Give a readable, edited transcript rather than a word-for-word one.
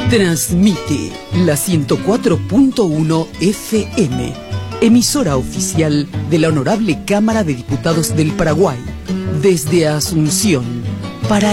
Transmite la 104.1 FM, emisora oficial de la Honorable Cámara de Diputados del Paraguay, desde Asunción,